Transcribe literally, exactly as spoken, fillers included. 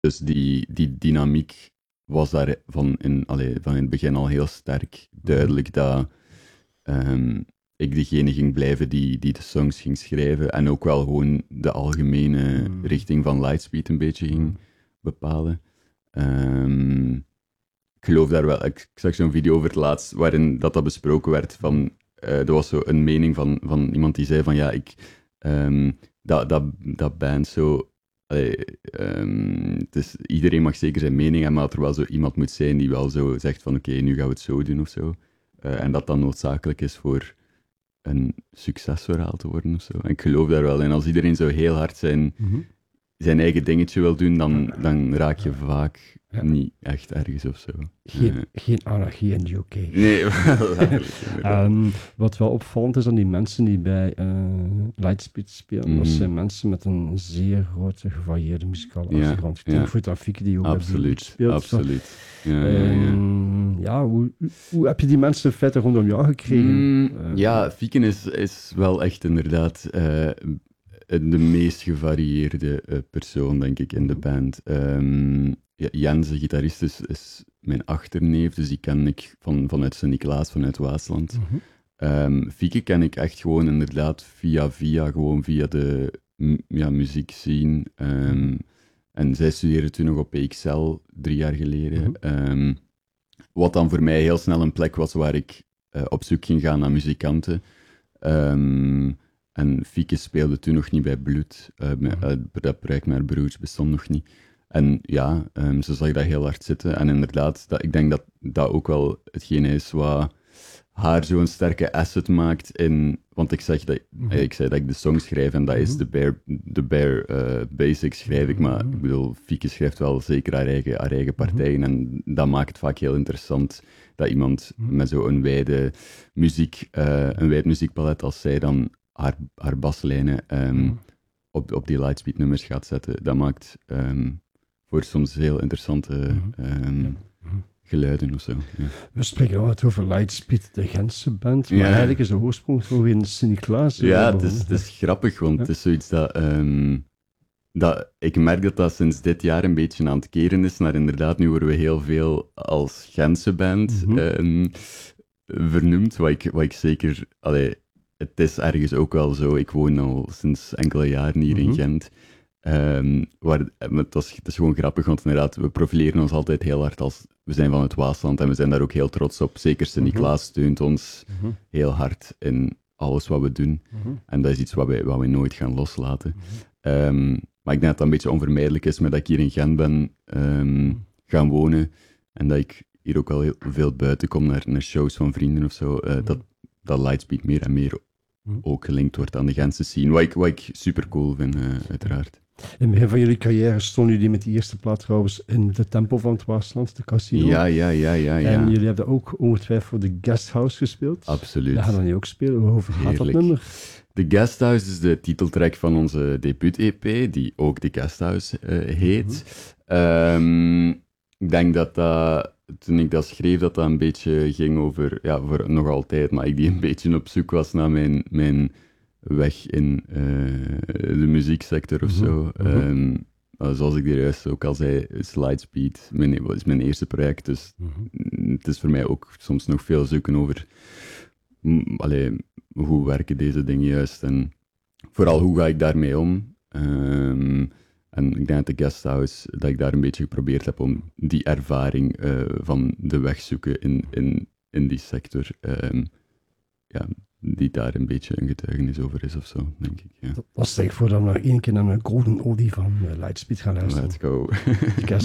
Dus die, die dynamiek was daar van in, allee, van in het begin al heel sterk duidelijk dat um, ik degene ging blijven die, die de songs ging schrijven en ook wel gewoon de algemene mm. richting van Lightspeed een beetje ging bepalen. Um, ik geloof daar wel, ik, ik zag zo'n video over het laatst waarin dat, dat besproken werd van, uh, er was zo een mening van, van iemand die zei van ja, ik, um, dat, dat, dat band zo, allee, um, dus iedereen mag zeker zijn mening hebben, maar dat er wel zo iemand moet zijn die wel zo zegt van oké, okay, nu gaan we het zo doen of zo. Uh, en dat dan noodzakelijk is voor een succesverhaal te worden of zo. En ik geloof daar wel in. Als iedereen zo heel hard zijn, mm-hmm. zijn eigen dingetje wil doen, dan, dan raak je vaak ja. niet echt ergens of zo. Geen, uh, geen anarchie in de U K. Nee, wel. um, wat wel opvallend is aan die mensen die bij uh, Lightspeed spelen, mm. dat zijn mensen met een zeer grote, gevarieerde muzikale achtergrond. Ik denk ja. voor Trafiek die ook absoluut, bij Blue speelt. Absoluut. Ja, um, ja, ja. Hoe, hoe heb je die mensen in feite rondom jou gekregen? Mm, uh, ja, Fieken is, is wel echt inderdaad uh, de meest gevarieerde uh, persoon, denk ik, in de band. Um, ja, Jens, de gitarist, is, is mijn achterneef, dus die ken ik van, vanuit Sint-Niklaas, vanuit Waasland. Mm-hmm. Um, Fieke ken ik echt gewoon inderdaad via via, gewoon via de m- ja, muziek zien. Um, en zij studeerde toen nog op E X L, drie jaar geleden. Mm-hmm. Um, wat dan voor mij heel snel een plek was waar ik uh, op zoek ging gaan naar muzikanten. Um, en Fieke speelde toen nog niet bij Bloed. Uh, met, uh, dat project met haar broers bestond nog niet. En ja, um, ze zag dat heel hard zitten. En inderdaad, dat, ik denk dat dat ook wel hetgene is wat haar zo'n sterke asset maakt in... Want ik, zeg dat, mm-hmm. ik zei dat ik de song schrijf en dat mm-hmm. is de bare, de bare uh, basics schrijf ik. Maar mm-hmm. ik bedoel, Fieke schrijft wel zeker haar eigen, haar eigen partijen. Mm-hmm. En dat maakt het vaak heel interessant dat iemand mm-hmm. met zo'n wijde muziek, uh, een wijd muziekpalet als zij dan haar, haar baslijnen um, mm-hmm. op, op die Lightspeed nummers gaat zetten. Dat maakt... Um, voor soms heel interessante mm-hmm. um, ja. mm-hmm. geluiden of zo. Ja. We spreken altijd over Lightspeed, de Gentse band, maar ja. eigenlijk is de oorsprong gewoon in Sint-Niklaas. Ja, het is, het is grappig, want ja. het is zoiets dat, um, dat... Ik merk dat dat sinds dit jaar een beetje aan het keren is, maar inderdaad, nu worden we heel veel als Gentse band mm-hmm. um, vernoemd, wat ik, wat ik zeker... Allee, het is ergens ook wel zo, ik woon al sinds enkele jaren hier mm-hmm. in Gent. Um, waar, het, was, het is gewoon grappig, want inderdaad, we profileren ons altijd heel hard als... We zijn van het Waasland en we zijn daar ook heel trots op. Zeker Sint-Niklaas steunt ons mm-hmm. heel hard in alles wat we doen. Mm-hmm. En dat is iets wat wij, wat wij nooit gaan loslaten. Mm-hmm. Um, maar ik denk dat dat een beetje onvermijdelijk is, met dat ik hier in Gent ben um, gaan wonen. En dat ik hier ook wel heel veel buiten kom naar, naar shows van vrienden of zo. Uh, mm-hmm. dat, dat Lightspeed meer en meer mm-hmm. ook gelinkt wordt aan de Gentse scene. Wat ik, wat ik super cool vind, uh, uiteraard. In het begin van jullie carrière stonden jullie met die eerste plaat trouwens in de Tempel van het Waasland, de Casino. Ja, ja, ja, ja, ja. En jullie hebben ook ongetwijfeld de Guesthouse gespeeld. Absoluut. Dat gaan we niet ook spelen. Hoe gaat dat nummer? De Guesthouse is de titeltrack van onze debuut-E P, die ook de Guesthouse uh, heet. Mm-hmm. Um, ik denk dat dat, toen ik dat schreef, dat dat een beetje ging over, ja, voor nog altijd, maar ik die een beetje op zoek was naar mijn... mijn weg in uh, de muzieksector of zo. Mm-hmm. Um, zoals ik er juist ook al zei, is Lightspeed mijn, is mijn eerste project, dus mm-hmm. het is voor mij ook soms nog veel zoeken over m, allee, hoe werken deze dingen juist en vooral hoe ga ik daarmee om. Um, en ik denk dat de Guesthouse, dat ik daar een beetje geprobeerd heb om die ervaring uh, van de weg zoeken in, in, in die sector, um, ja, die daar een beetje een getuigenis over is of zo, denk ik. Ja. Dat was zeg voordat we nog één keer naar een Golden Oldie van uh, Lightspeed gaan luisteren. Let's go.